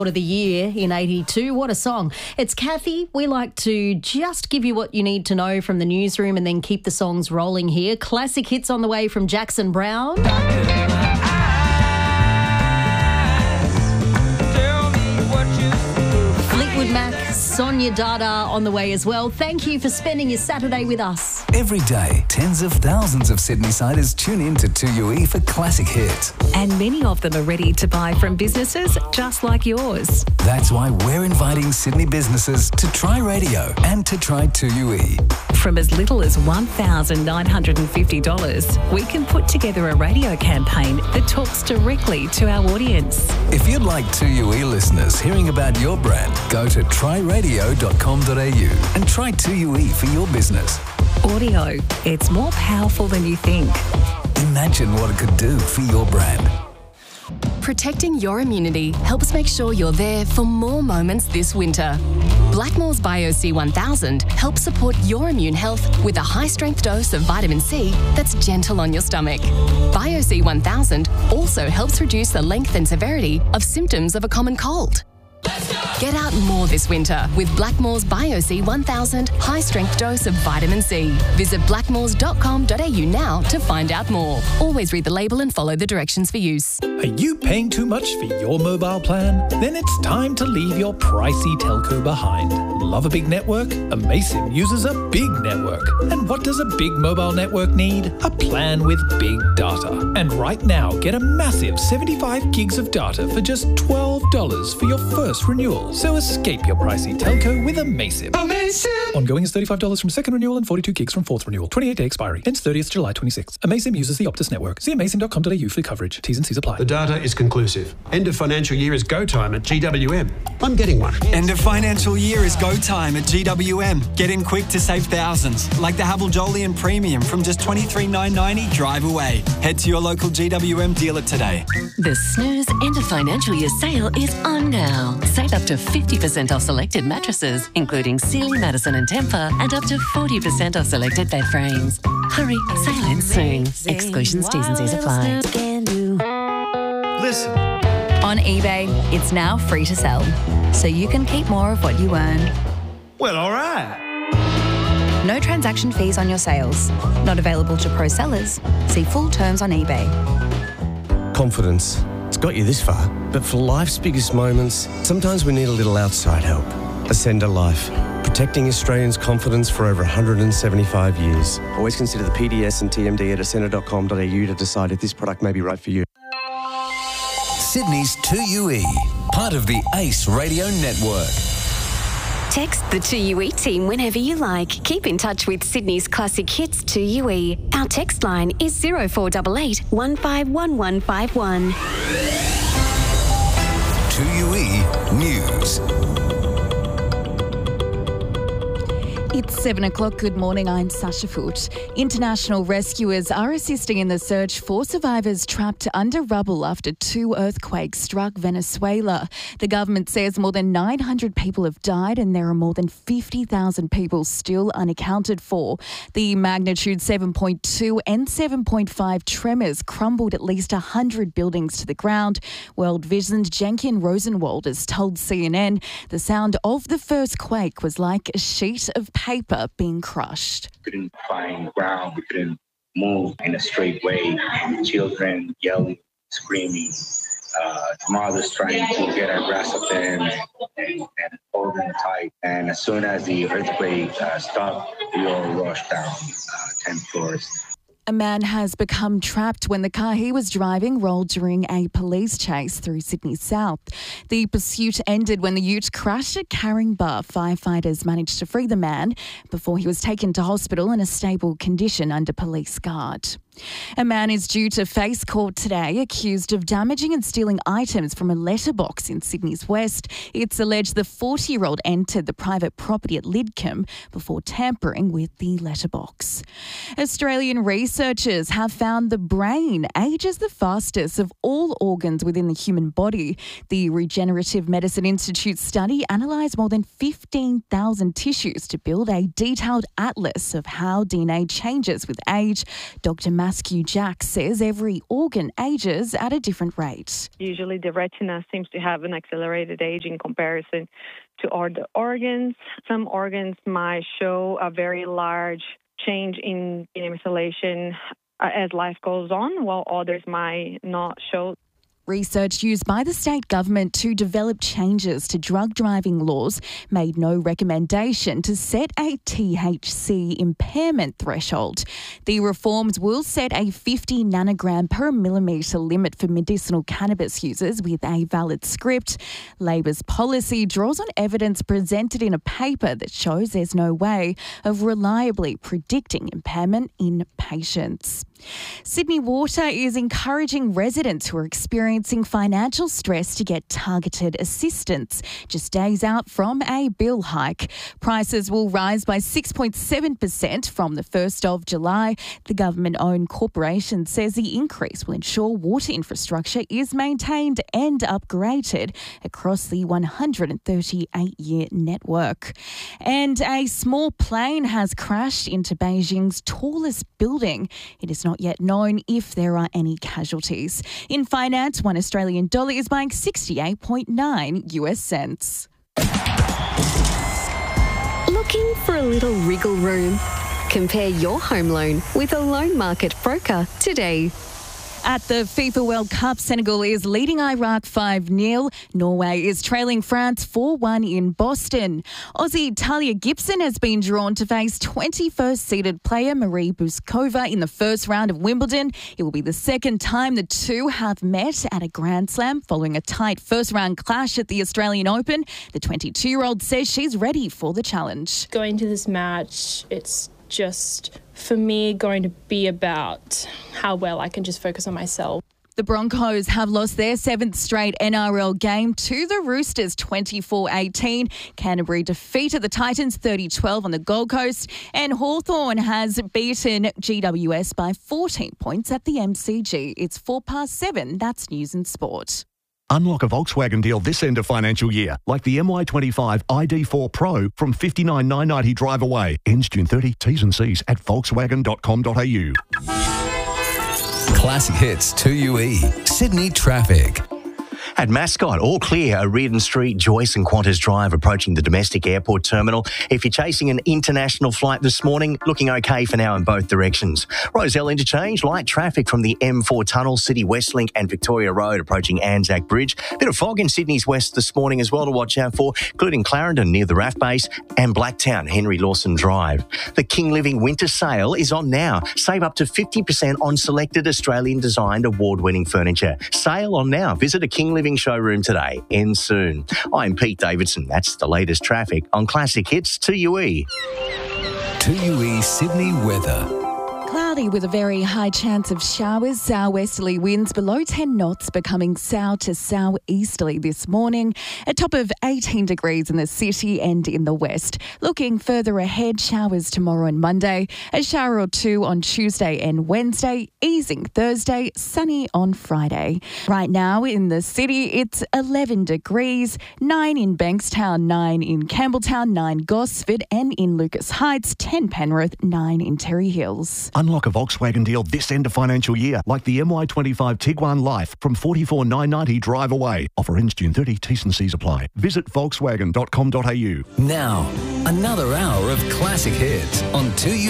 of the year in 82. What a song. It's Kathy. We like to just give you what you need to know from the newsroom and then keep the songs rolling here. Classic hits on the way from Jackson Brown. Fleetwood Mac, Sonia Dada on the way as well. Thank you for spending your Saturday with us. Every day, tens of thousands of Sydney-siders tune in to 2UE for classic hits. And many of them are ready to buy from businesses just like yours. That's why we're inviting Sydney businesses to try radio and to try 2UE. From as little as $1,950, we can put together a radio campaign that talks directly to our audience. If you'd like 2UE listeners hearing about your brand, go to tryradio.com.au and try 2UE for your business. Audio, it's more powerful than you think. Imagine what it could do for your brand. Protecting your immunity helps make sure you're there for more moments this winter. Blackmores BioC 1000 helps support your immune health with a high-strength dose of vitamin C that's gentle on your stomach. BioC 1000 also helps reduce the length and severity of symptoms of a common cold. Get out more this winter with Blackmores BioC 1000 high-strength dose of vitamin C. Visit blackmores.com.au now to find out more. Always read the label and follow the directions for use. Are you paying too much for your mobile plan? Then it's time to leave your pricey telco behind. Love a big network? Amaysim uses a big network. And what does a big mobile network need? A plan with big data. And right now, get a massive 75 gigs of data for just $12 for your first renewal. So escape your pricey telco with Amaysim. Amaysim! Ongoing is $35 from second renewal and 42 gigs from fourth renewal. 28-day expiry. Ends 30th July 26. Amaysim uses the Optus network. See amaysim.com.au for coverage. T's and C's apply. The data is conclusive. End of financial year is go time at GWM. I'm getting one. End of financial year is go time at GWM. Get in quick to save thousands. Like the Havel Jolyon Premium from just $23,990 drive away. Head to your local GWM dealer today. The Snooze end of financial year sale is on now. Save up to 50% off selected mattresses, including Sealy, Madison and Tempur, and up to 40% off selected bed frames. Hurry, sale ends soon. Exclusions, T's and C's apply. Listen. On eBay, it's now free to sell, so you can keep more of what you earn. Well, all right. No transaction fees on your sales. Not available to pro sellers. See full terms on eBay. Confidence. It's got you this far, but for life's biggest moments, sometimes we need a little outside help. Ascender Life. Protecting Australians' confidence for over 175 years. Always consider the PDS and TMD at ascender.com.au to decide if this product may be right for you. Sydney's 2UE, part of the ACE Radio Network. Text the 2UE team whenever you like. Keep in touch with Sydney's classic hits 2UE. Our text line is 0488 151151. 2UE News. It's 7 o'clock. Good morning. I'm Sasha Foote. International rescuers are assisting in the search for survivors trapped under rubble after 2 earthquakes struck Venezuela. The government says more than 900 people have died and there are more than 50,000 people still unaccounted for. The magnitude 7.2 and 7.5 tremors crumbled at least 100 buildings to the ground. World Vision's Jenkin Rosenwald has told CNN the sound of the first quake was like a sheet of paper being crushed. We couldn't find ground. We couldn't move in a straight way. Children yelling, screaming. Mothers trying to get a grasp of them and hold them tight. And as soon as the earthquake stopped, we all rushed down 10 floors. A man has become trapped when the car he was driving rolled during a police chase through Sydney South. The pursuit ended when the ute crashed at Caringbah. Firefighters managed to free the man before he was taken to hospital in a stable condition under police guard. A man is due to face court today accused of damaging and stealing items from a letterbox in Sydney's West. It's alleged the 40-year-old entered the private property at Lidcombe before tampering with the letterbox. Australian researchers have found the brain ages the fastest of all organs within the human body. The Regenerative Medicine Institute study analysed more than 15,000 tissues to build a detailed atlas of how DNA changes with age. Dr. Maskew Jack says every organ ages at a different rate. Usually the retina seems to have an accelerated age in comparison to other organs. Some organs might show a very large change in insulation as life goes on, while others might not show. Research used by the state government to develop changes to drug driving laws made no recommendation to set a THC impairment threshold. The reforms will set a 50 nanogram per millimetre limit for medicinal cannabis users with a valid script. Labor's policy draws on evidence presented in a paper that shows there's no way of reliably predicting impairment in patients. Sydney Water is encouraging residents who are experiencing financial stress to get targeted assistance just days out from a bill hike. Prices will rise by 6.7% from the 1st of July. The government-owned corporation says the increase will ensure water infrastructure is maintained and upgraded across the 138-year network. And a small plane has crashed into Beijing's tallest building. It is not yet known if there are any casualties. In finance, one Australian dollar is buying 68.9 US cents. Looking for a little wriggle room? Compare your home loan with a loan market broker today. At the FIFA World Cup, Senegal is leading Iraq 5-0. Norway is trailing France 4-1 in Boston. Aussie Talia Gibson has been drawn to face 21st seeded player Marie Buskova in the first round of Wimbledon. It will be the second time the two have met at a Grand Slam following a tight first-round clash at the Australian Open. The 22-year-old says she's ready for the challenge. Going to this match, it's just, for me, going to be about how well I can just focus on myself. The Broncos have lost their 7th straight NRL game to the Roosters 24-18. Canterbury defeated the Titans 30-12 on the Gold Coast, and Hawthorn has beaten GWS by 14 points at the MCG. It's 7:04. That's News and Sport. Unlock a Volkswagen deal this end of financial year, like the MY25 ID4 Pro from $59,990 drive away. Ends June 30. T's and C's at volkswagen.com.au. Classic Hits 2UE. Sydney traffic. At Mascot, all clear, O'Riordan Street, Joyce and Qantas Drive approaching the domestic airport terminal. If you're chasing an international flight this morning, looking okay for now in both directions. Rozelle Interchange, light traffic from the M4 Tunnel, City Westlink and Victoria Road approaching Anzac Bridge. Bit of fog in Sydney's west this morning as well to watch out for, including Clarendon near the RAF base and Blacktown, Henry Lawson Drive. The King Living Winter Sale is on now. Save up to 50% on selected Australian-designed award-winning furniture. Sale on now. Visit a King Living showroom today. Ends soon. I'm Pete Davidson. That's the latest traffic on Classic Hits 2UE. 2UE Sydney weather. Cloudy with a very high chance of showers. Southwesterly winds below 10 knots becoming south to southeasterly this morning. A top of 18 degrees in the city and in the west. Looking further ahead, showers tomorrow and Monday. A shower or two on Tuesday and Wednesday. Easing Thursday. Sunny on Friday. Right now in the city, it's 11 degrees. 9 in Bankstown, 9 in Campbelltown, 9 Gosford, and in Lucas Heights, 10 Penrith, 9 in Terry Hills. Unlock a Volkswagen deal this end of financial year, like the MY25 Tiguan Life from $44,990 drive away. Offer ends June 30. T's and C's apply. Visit volkswagen.com.au. Now, another hour of classic hits on 2U.